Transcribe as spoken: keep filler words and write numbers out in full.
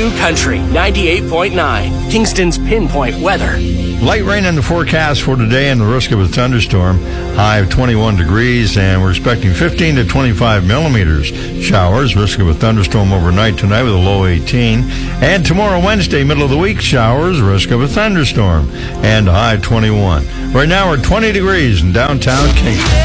New Country ninety-eight point nine, Kingston's Pinpoint Weather. Light rain in the forecast for today and the risk of a thunderstorm. High of twenty-one degrees, and we're expecting fifteen to twenty-five millimeters. Showers, risk of a thunderstorm overnight tonight with a low eighteen. And tomorrow, Wednesday, middle of the week, showers, risk of a thunderstorm, and a high twenty-one. Right now, we're twenty degrees in downtown Kingston.